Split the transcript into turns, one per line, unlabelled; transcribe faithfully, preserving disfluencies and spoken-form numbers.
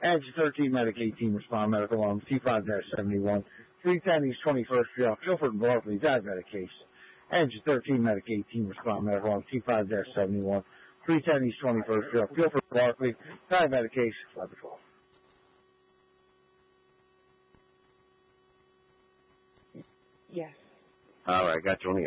Engine thirteen, Medic eighteen, respond medical on T five seventy-one. three ten East twenty-first Street off Guilford and Barclay, diabetic case. Engine thirteen, Medic eighteen, respond medical on T five seventy-one. three ten East twenty-first Street off Guilford and Barclay, diabetic case, eleven twelve.
Yes.
All right, got you on the